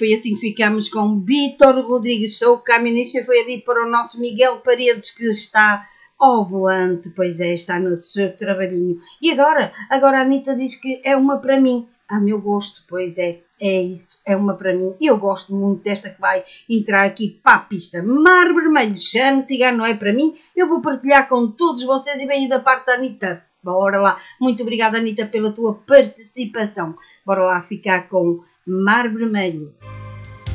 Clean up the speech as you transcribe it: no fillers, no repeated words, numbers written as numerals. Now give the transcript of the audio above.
foi assim que ficamos com Vítor Rodrigues Show. A caminista foi ali para o nosso Miguel Paredes, que está ao volante. Pois é, está no seu trabalhinho. E agora a Anitta diz que é uma para mim. A meu gosto, pois é isso, é uma para mim. E eu gosto muito desta que vai entrar aqui para a pista. Mar Vermelho, Chame Cigano, não é para mim. Eu vou partilhar com todos vocês e venho da parte da Anitta. Bora lá. Muito obrigada, Anitta, pela tua participação. Bora lá ficar com Mar Vermelho.